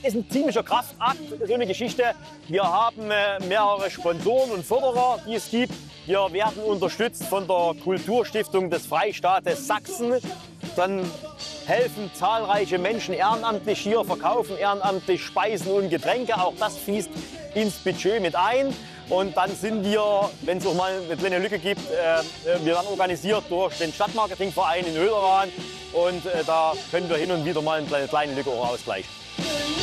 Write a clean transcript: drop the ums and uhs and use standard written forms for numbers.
ist ein ziemlicher Kraftakt, so eine Geschichte. Wir haben mehrere Sponsoren und Förderer, die es gibt. Wir werden unterstützt von der Kulturstiftung des Freistaates Sachsen. Dann helfen zahlreiche Menschen ehrenamtlich hier, verkaufen ehrenamtlich Speisen und Getränke. Auch das fließt ins Budget mit ein. Und dann sind wir, wenn es auch mal eine kleine Lücke gibt, wir werden organisiert durch den Stadtmarketingverein in Oederan. Und da können wir hin und wieder mal eine kleine Lücke auch ausgleichen.